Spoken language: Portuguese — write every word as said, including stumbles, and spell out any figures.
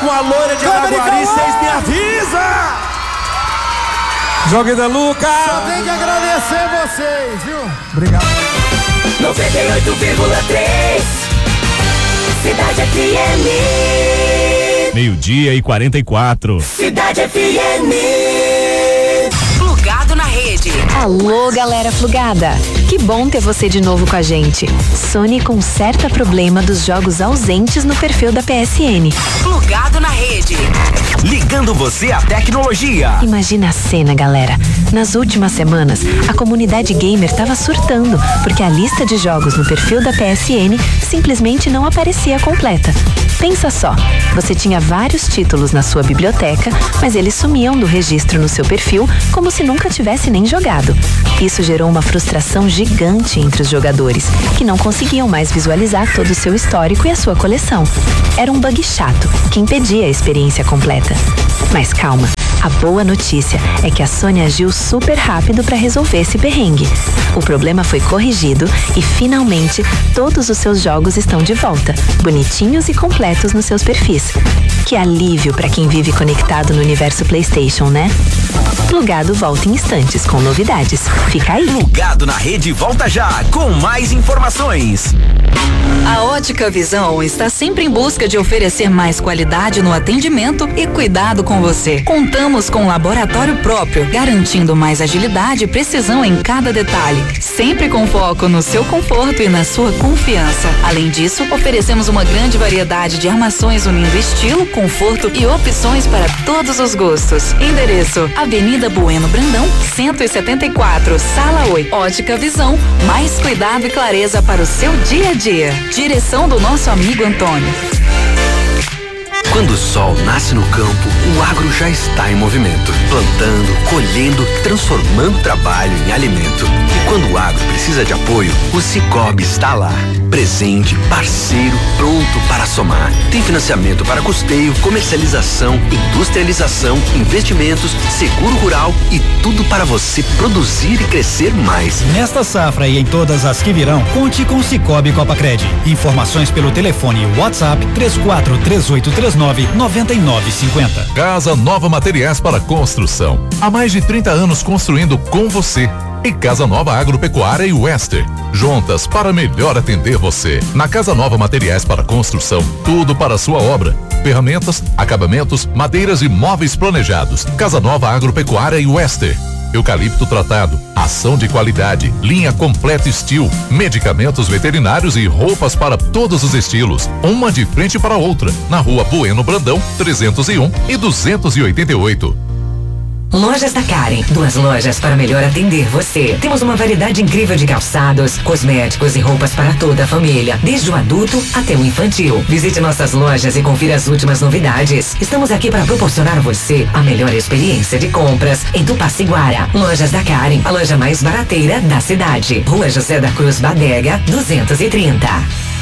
com a loira de Araguari, vocês me avisam! Jogue da Luca! Só tem que agradecer vocês, viu? Obrigado. noventa e oito vírgula três Cidade F M. Meio-dia e quarenta e quatro. Cidade F M. Plugado na rede. Alô, galera plugada. Que bom ter você de novo com a gente. Sony conserta problema dos jogos ausentes no perfil da P S N. Plugado na rede. Ligando você à tecnologia. Imagina a cena, galera. Nas últimas semanas, a comunidade gamer tava surtando, porque a lista de jogos no perfil da P S N simplesmente não aparecia completa. Pensa só, você tinha vários títulos na sua biblioteca, mas eles sumiam do registro no seu perfil como se nunca tivesse nem jogado. Isso gerou uma frustração gigante entre os jogadores, que não conseguiam mais visualizar todo o seu histórico e a sua coleção. Era um bug chato, que impedia a experiência completa. Mas calma, a boa notícia é que a Sony agiu super rápido para resolver esse perrengue. O problema foi corrigido e finalmente todos os seus jogos estão de volta, bonitinhos e completos nos seus perfis. Que alívio para quem vive conectado no universo PlayStation, né? Plugado volta em instantes com novidades. Fica aí. Plugado na rede volta já com mais informações. A Ótica Visão está sempre em busca de oferecer mais qualidade no atendimento e cuidado com você. Contamos com um laboratório próprio, garantindo mais agilidade e precisão em cada detalhe, sempre com foco no seu conforto e na sua confiança. Além disso, oferecemos uma grande variedade de armações unindo estilo, conforto e opções para todos os gostos. Endereço: Avenida Bueno Brandão, cento e setenta e quatro, Sala oito. Ótica Visão, mais cuidado e clareza para o seu dia a dia. Direção do nosso amigo Antônio. Quando o sol nasce no campo, o agro já está em movimento, plantando, colhendo, transformando trabalho em alimento. E quando o agro precisa de apoio, o Sicoob está lá, presente, parceiro, pronto para somar. Tem financiamento para custeio, comercialização, industrialização, investimentos, seguro rural e tudo para você produzir e crescer mais. Nesta safra e em todas as que virão, conte com o Sicoob Copacred. Informações pelo telefone e WhatsApp três quatro três oito três nove nove nove cinco zero. Casa Nova Materiais para Construção. Há mais de trinta anos construindo com você. E Casa Nova Agropecuária e Wester. Juntas para melhor atender você. Na Casa Nova Materiais para Construção, tudo para a sua obra. Ferramentas, acabamentos, madeiras e móveis planejados. Casa Nova Agropecuária e Wester. Eucalipto tratado, ação de qualidade, linha completa Steel, medicamentos veterinários e roupas para todos os estilos. Uma de frente para a outra, na Rua Bueno Brandão, trezentos e um e duzentos e oitenta e oito. Lojas da Karen, duas lojas para melhor atender você. Temos uma variedade incrível de calçados, cosméticos e roupas para toda a família, desde o adulto até o infantil. Visite nossas lojas e confira as últimas novidades. Estamos aqui para proporcionar a você a melhor experiência de compras em Tupaciguara. Lojas da Karen, a loja mais barateira da cidade. Rua José da Cruz Badega, duzentos e trinta.